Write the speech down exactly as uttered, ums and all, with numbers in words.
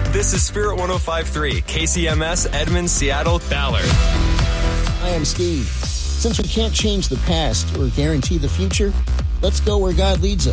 This is Spirit one oh five point three, K C M S, Edmond, Seattle, Ballard. Hi, I'm Steve. Since we can't change the past or guarantee the future, let's go where God leads us.